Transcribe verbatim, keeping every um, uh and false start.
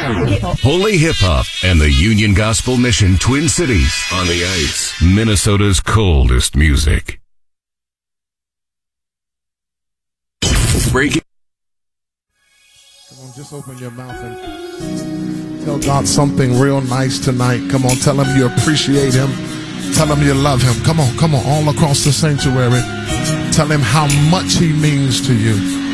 Holy Hip Hop and the Union Gospel Mission Twin Cities on the ice. Minnesota's coldest music. Breaking. Come on, just open your mouth and tell God something real nice tonight. Come on, tell him you appreciate him. Tell him you love him. Come on, come on, all across the sanctuary. Tell him how much he means to you.